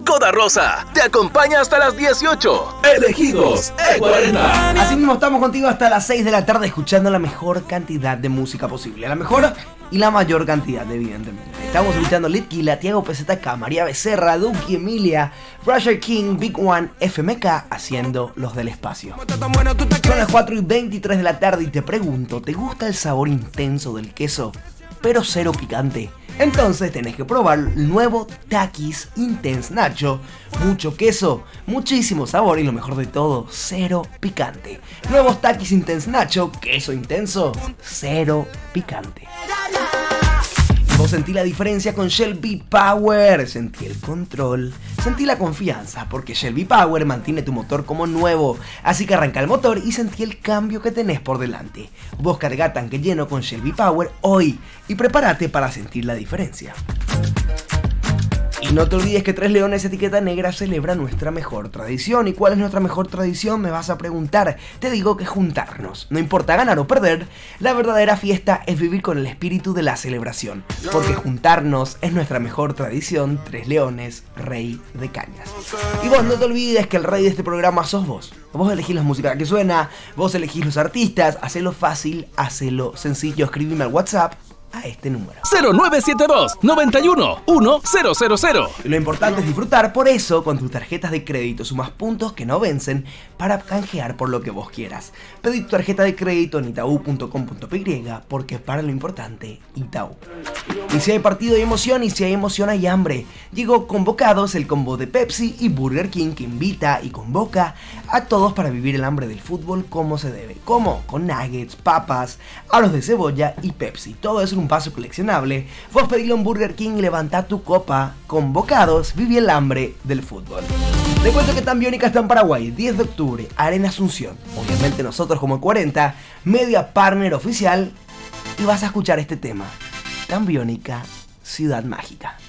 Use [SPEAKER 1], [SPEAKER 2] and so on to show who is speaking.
[SPEAKER 1] Coda Rosa te acompaña hasta las 18. Elegidos E40.
[SPEAKER 2] Así mismo estamos contigo hasta las 6 de la tarde escuchando la mejor cantidad de música posible. La mejor y la mayor cantidad, evidentemente. Estamos escuchando Litquila, Tiago PZK, María Becerra, Duki, Emilia, Roger King, Big One, FMK haciendo Los del Espacio. Son las 4:23 de la tarde y te pregunto, ¿te gusta el sabor intenso del queso, pero cero picante? Entonces tenés que probar el nuevo Takis Intense Nacho. Mucho queso, muchísimo sabor y lo mejor de todo, cero picante. Nuevos Takis Intense Nacho, queso intenso, cero picante. Vos sentí la diferencia con Shell V-Power, sentí el control, sentí la confianza, porque Shell V-Power mantiene tu motor como nuevo, así que arranca el motor y sentí el cambio que tenés por delante. Vos carga tanque lleno con Shell V-Power hoy y prepárate para sentir la diferencia. Y no te olvides que Tres Leones Etiqueta Negra celebra nuestra mejor tradición. ¿Y cuál es nuestra mejor tradición? Me vas a preguntar. Te digo que juntarnos. No importa ganar o perder, la verdadera fiesta es vivir con el espíritu de la celebración. Porque juntarnos es nuestra mejor tradición. Tres Leones, rey de cañas. Y vos no te olvides que el rey de este programa sos vos. Vos elegís la música que suena, vos elegís los artistas. Hacelo fácil, hacelo sencillo. Escribime al WhatsApp a este número
[SPEAKER 1] 0972 91 1000.
[SPEAKER 2] Lo importante es disfrutar, por eso con tus tarjetas de crédito sumas puntos que no vencen para canjear por lo que vos quieras. Pedí tu tarjeta de crédito en itaú.com.py porque para lo importante, Itaú. Y si hay partido hay emoción, y si hay emoción hay hambre. Llegó Convocados, el combo de Pepsi y Burger King que invita y convoca a todos para vivir el hambre del fútbol como se debe. ¿Cómo? Con nuggets, papas, aros de cebolla y Pepsi. Todo eso en un paso coleccionable. Vos pedilo en Burger King y levantá tu copa. Convocados, viví el hambre del fútbol. Te cuento que Tan Biónica está en Paraguay, 10 de octubre, Arena Asunción. Obviamente nosotros como 40, media partner oficial, y vas a escuchar este tema. Tan Biónica, Ciudad Mágica.